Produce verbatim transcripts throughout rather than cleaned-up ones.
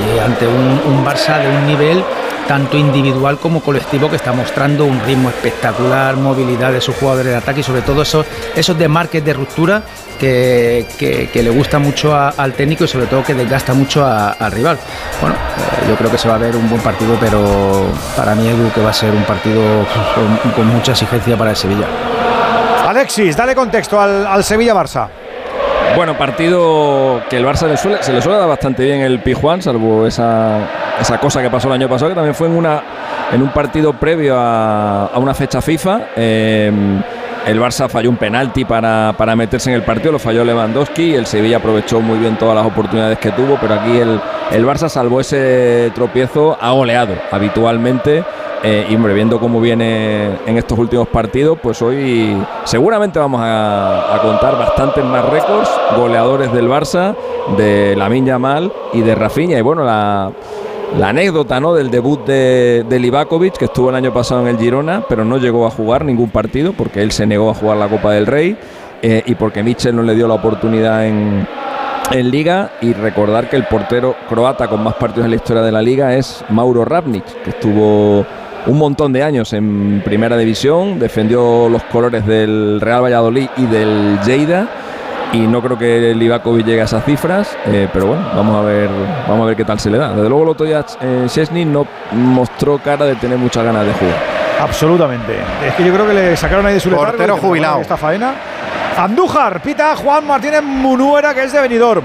y ante un, un Barça de un nivel tanto individual como colectivo, que está mostrando un ritmo espectacular, movilidad de sus jugadores de ataque y sobre todo esos, esos desmarques de ruptura que, que, que le gusta mucho a, al técnico y sobre todo que desgasta mucho a, al rival. Bueno, eh, yo creo que se va a ver un buen partido, pero para mí Edu, que va a ser un partido con, con mucha exigencia para el Sevilla. Alexis, dale contexto al, al Sevilla-Barça. Bueno, partido que el Barça le suele, se le suele dar bastante bien el Pizjuán, salvo esa, esa cosa que pasó el año pasado, que también fue en, una, en un partido previo a, a una fecha FIFA. Eh, el Barça falló un penalti para, para meterse en el partido, lo falló Lewandowski, y el Sevilla aprovechó muy bien todas las oportunidades que tuvo, pero aquí el, el Barça salvó ese tropiezo, ha goleado habitualmente. Eh, y hombre, viendo cómo viene en estos últimos partidos, pues hoy seguramente vamos a, a contar bastantes más récords goleadores del Barça, de Lamine Yamal y de Rafinha. Y bueno, la, la anécdota, ¿no?, del debut de, de Livakovic, que estuvo el año pasado en el Girona, pero no llegó a jugar ningún partido porque él se negó a jugar la Copa del Rey, eh, y porque Michel no le dio la oportunidad en, en Liga. Y recordar que el portero croata con más partidos en la historia de la Liga es Mauro Rapnic, que estuvo un montón de años en Primera División, defendió los colores del Real Valladolid y del Lleida, y no creo que Livakovic llegue a esas cifras, eh, pero bueno, vamos a ver vamos a ver qué tal se le da. Desde luego el otro día eh, Szczęsny no mostró cara de tener muchas ganas de jugar. Absolutamente. Es que yo creo que le sacaron ahí de su letargo. Portero jubilado. Esta faena. Andújar, pita Juan Martínez Munuera, que es de Benidorm.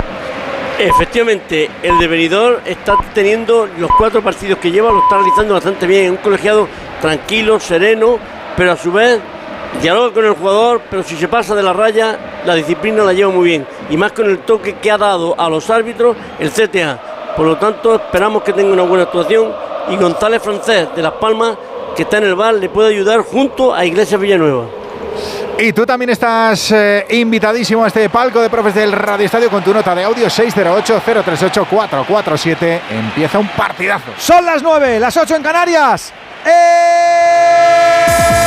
Efectivamente, el de Benidorm está teniendo los cuatro partidos que lleva, lo está realizando bastante bien. Un colegiado tranquilo, sereno, pero a su vez dialoga con el jugador, pero si se pasa de la raya, la disciplina la lleva muy bien. Y más con el toque que ha dado a los árbitros el C T A. Por lo tanto, esperamos que tenga una buena actuación. Y González Francés de Las Palmas, que está en el V A R, le puede ayudar junto a Iglesias Villanueva. Y tú también estás eh, invitadísimo a este palco de profes del Radio Estadio con tu nota de audio seis cero ocho, cero tres ocho, cuatro cuatro siete. Empieza un partidazo. Son las nueve, las ocho en Canarias. ¡Eh!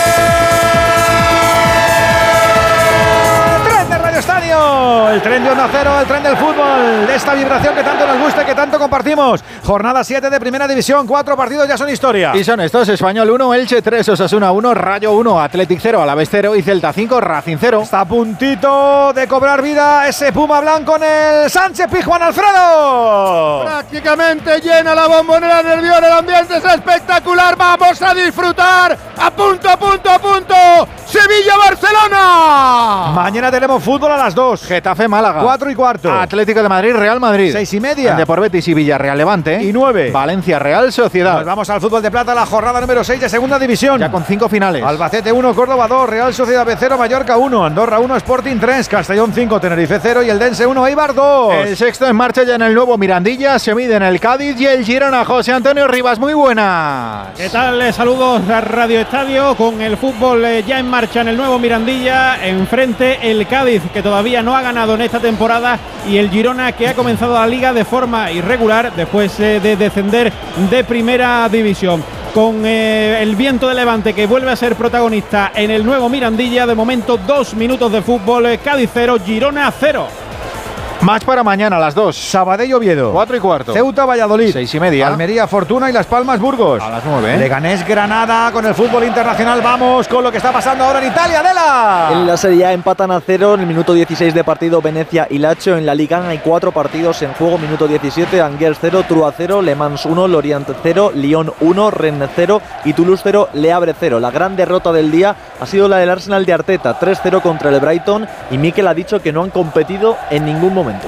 ¡Tren de Radio Estadio! El tren de Onda Cero, el tren del fútbol, de esta vibración que tanto nos gusta y que tanto compartimos. Jornada siete de Primera División, cuatro partidos ya son historia. Y son estos: Español uno, Elche tres, Osasuna uno, Rayo uno, Athletic cero, Alavés cero y Celta cinco, Racing cero. Está a puntito de cobrar vida ese Puma blanco en el Sánchez Pizjuán, Alfredo. Prácticamente llena la Bombonera del Bion, el ambiente es espectacular, vamos a disfrutar. A punto, a punto, a punto. Sevilla-Barcelona. Mañana tenemos fútbol a las dos. Getafe Málaga. Cuatro y cuarto. Atlético de Madrid, Real Madrid. Seis y media. Depor Betis y Villarreal Levante. Y nueve. Valencia Real Sociedad. Nos vamos al fútbol de plata, la jornada número seis de Segunda División. Ya con cinco finales. Albacete uno, Córdoba dos, Real Sociedad B cero, Mallorca uno, Andorra uno, Sporting tres, Castellón cinco, Tenerife cero y el Dense uno, Eibar dos. El sexto en marcha ya en el nuevo Mirandilla, se mide en el Cádiz y el Girona. José Antonio Rivas, muy buenas. ¿Qué tal? Saludos a Radio Estadio con el fútbol eh, ya en marcha en el nuevo Mirandilla. Enfrente el Cádiz, que todavía no ha ganado en esta temporada, y el Girona, que ha comenzado la liga de forma irregular después eh, de descender de Primera División. Con eh, el viento de levante que vuelve a ser protagonista en el nuevo Mirandilla. De momento dos minutos de fútbol, eh, Cádiz cero, Girona cero. Match para mañana a las dos. Sabadell Oviedo. Cuatro y cuarto. Ceuta Valladolid. Seis y media. Almería Fortuna y Las Palmas Burgos. A las nueve. ¿eh? Leganés Granada con el fútbol internacional. Vamos con lo que está pasando ahora en Italia. Adela. En la Serie A empatan a cero en el minuto dieciséis de partido Venecia y Lazio. En la Liga hay cuatro partidos en juego. Minuto diecisiete, Angers cero, Trua cero, Le Mans uno, Lorient cero, Lyon uno, Rennes cero y Toulouse cero, Le Havre cero. La gran derrota del día ha sido la del Arsenal de Arteta, tres cero contra el Brighton, y Mikel ha dicho que no han competido en ningún momento.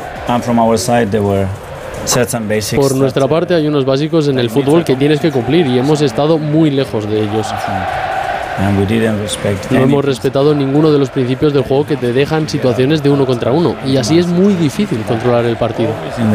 Por nuestra parte hay unos básicos en el fútbol que tienes que cumplir y hemos estado muy lejos de ellos. No hemos respetado ninguno de los principios del juego que te dejan situaciones de uno contra uno, y así es muy difícil controlar el partido.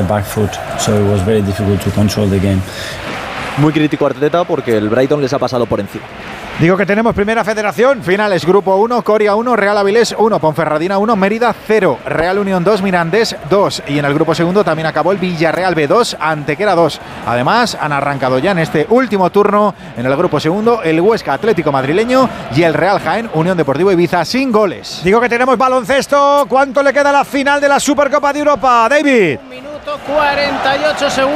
Muy crítico Arteta porque el Brighton les ha pasado por encima. Digo que tenemos Primera Federación. Finales, Grupo uno, Coria uno, Real Avilés uno, Ponferradina uno, Mérida cero, Real Unión dos, Mirandés dos. Y en el grupo segundo también acabó el Villarreal B dos, Antequera dos. Además, han arrancado ya en este último turno, en el grupo segundo, el Huesca Atlético Madrileño y el Real Jaén Unión Deportivo Ibiza sin goles. Digo que tenemos baloncesto. ¿Cuánto le queda a la final de la Supercopa de Europa, David? Un minuto cuarenta y ocho segundos.